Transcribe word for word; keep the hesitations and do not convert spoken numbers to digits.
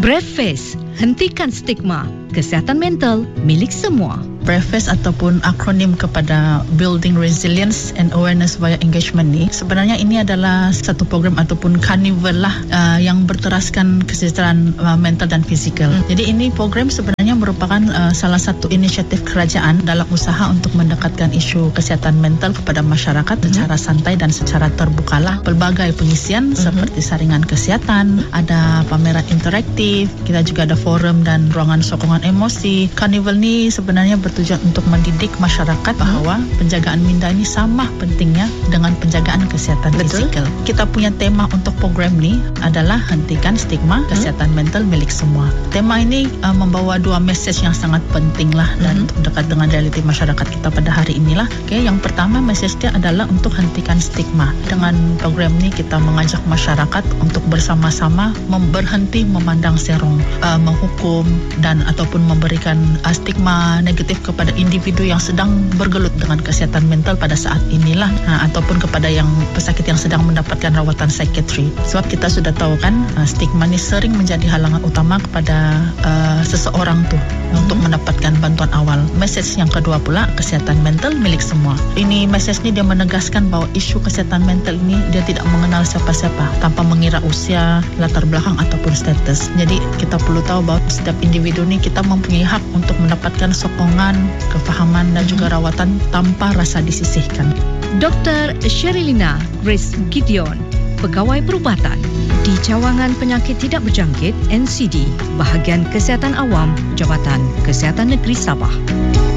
Brave Face, hentikan stigma. Kesihatan mental milik semua. BRAVEFACE ataupun akronim kepada Building Resilience and Awareness via Engagement ni, sebenarnya ini adalah satu program ataupun karnival lah uh, yang berteraskan kesejahteraan uh, mental dan fizikal. Hmm. Jadi ini program sebenarnya merupakan uh, salah satu inisiatif kerajaan dalam usaha untuk mendekatkan isu kesihatan mental kepada masyarakat hmm. secara santai dan secara terbukalah. Pelbagai pengisian hmm. seperti saringan kesihatan, ada pameran interaktif, kita juga ada forum dan ruangan sokongan emosi. Karnival ni sebenarnya bertujuan untuk mendidik masyarakat bahawa penjagaan minda ini sama pentingnya dengan penjagaan kesihatan Betul. fizikal. Kita punya tema untuk program ni adalah hentikan stigma kesihatan hmm. mental milik semua. Tema ini uh, membawa dua mesej yang sangat penting lah dan hmm. untuk dekat dengan realiti masyarakat kita pada hari inilah. Okay, yang pertama mesej dia adalah untuk hentikan stigma. Dengan program ni kita mengajak masyarakat untuk bersama-sama mem- berhenti memandang serong, uh, menghukum dan ataupun memberikan uh, stigma negatif kepada individu yang sedang bergelut dengan kesihatan mental pada saat inilah, ha, ataupun kepada yang pesakit yang sedang mendapatkan rawatan psikiatri. Sebab kita sudah tahu kan uh, stigma ni sering menjadi halangan utama kepada uh, seseorang tu hmm. untuk mendapatkan bantuan awal. Mesej yang kedua pula, kesihatan mental milik semua. Ini mesej ni dia menegaskan bahawa isu kesihatan mental ini dia tidak mengenal siapa-siapa tanpa mengira usia, latar belakang ataupun status. Jadi kita perlu tahu bahawa setiap individu ni kita mempunyai hak untuk mendapatkan sokongan, kefahaman dan juga rawatan tanpa rasa disisihkan. Doktor Sherilina Grace Gideon, Pegawai Perubatan di Cawangan Penyakit Tidak Berjangkit N C D, Bahagian Kesihatan Awam, Jabatan Kesihatan Negeri Sabah.